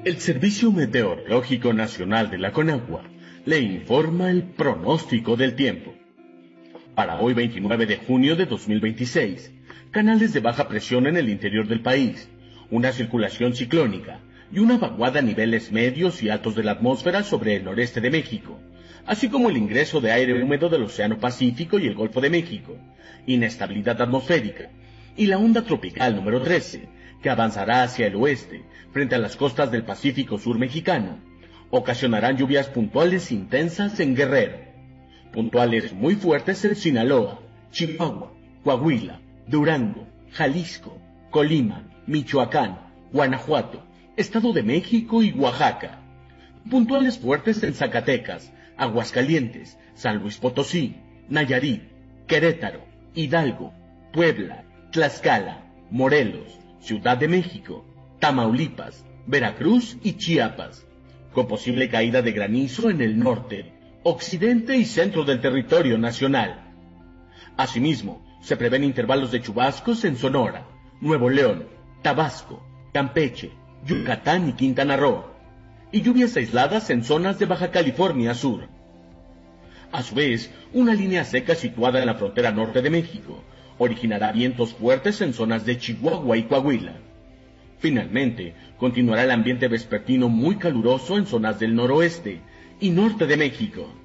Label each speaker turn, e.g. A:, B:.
A: El Servicio Meteorológico Nacional de la Conagua le informa el pronóstico del tiempo. Para hoy 29 de junio de 2026, canales de baja presión en el interior del país, una circulación ciclónica y una vaguada a niveles medios y altos de la atmósfera sobre el noreste de México, así como el ingreso de aire húmedo del Océano Pacífico y el Golfo de México, inestabilidad atmosférica, y la onda tropical número 13, que avanzará hacia el oeste, frente a las costas del Pacífico Sur mexicano, ocasionarán lluvias puntuales intensas en Guerrero, puntuales muy fuertes en Sinaloa, Chihuahua, Coahuila, Durango, Jalisco, Colima, Michoacán, Guanajuato, Estado de México y Oaxaca, puntuales fuertes en Zacatecas, Aguascalientes, San Luis Potosí, Nayarit, Querétaro, Hidalgo, Puebla, Tlaxcala, Morelos, Ciudad de México, Tamaulipas, Veracruz y Chiapas, con posible caída de granizo en el norte, occidente y centro del territorio nacional. Asimismo, se prevén intervalos de chubascos en Sonora, Nuevo León, Tabasco, Campeche, Yucatán y Quintana Roo, y lluvias aisladas en zonas de Baja California Sur. A su vez, una línea seca situada en la frontera norte de México originará vientos fuertes en zonas de Chihuahua y Coahuila. Finalmente, continuará el ambiente vespertino muy caluroso en zonas del noroeste y norte de México.